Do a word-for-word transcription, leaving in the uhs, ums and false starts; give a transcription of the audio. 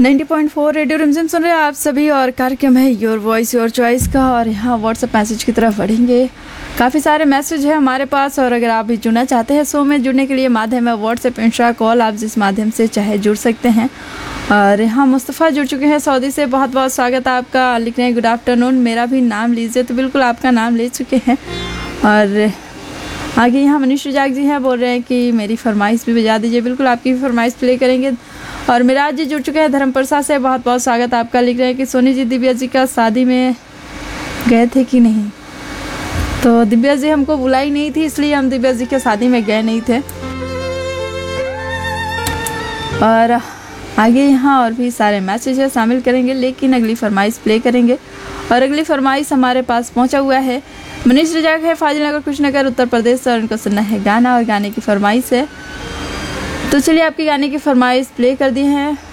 नब्बे पॉइंट चार रेडियो रिमझिम सुन रहे हैं आप सभी और कार्यक्रम है योर वॉइस योर चॉइस का। और यहाँ व्हाट्सएप मैसेज की तरफ बढ़ेंगे। काफ़ी सारे मैसेज है हमारे पास और अगर आप भी जुड़ना चाहते हैं शो में जुड़ने के लिए माध्यम है व्हाट्सएप इंस्टा कॉल, आप जिस माध्यम से चाहे जुड़ सकते हैं। और यहाँ मुस्तफ़ा जुड़ चुके हैं सऊदी से, बहुत बहुत स्वागत है आपका। लिख रहे हैं गुड आफ्टरनून, मेरा भी नाम लीजिए, तो बिल्कुल आपका नाम ले चुके हैं। और आगे यहाँ मनीष रजाक जी हैं, बोल रहे हैं कि मेरी फरमाइश भी बजा दीजिए, बिल्कुल आपकी भी फरमाइश प्ले करेंगे। और मिराज जी जुड़ चुके हैं धर्मप्रसा से, बहुत बहुत स्वागत आपका। लिख रहे हैं कि सोनी जी दिव्या जी का शादी में गए थे कि नहीं, तो दिव्या जी हमको बुलाई नहीं थी इसलिए हम दिव्या जी के शादी में गए नहीं थे। और आगे यहाँ और भी सारे मैसेज है शामिल करेंगे, लेकिन अगली फरमाइश प्ले करेंगे। और अगली फरमाइश हमारे पास पहुँचा हुआ है मनीष रजाक है, फाजिल नगर कुशीनगर उत्तर प्रदेश से, और उनको सुनना है गाना और गाने की फरमाइश है। तो चलिए आपकी गाने की फरमाइश प्ले कर दी है।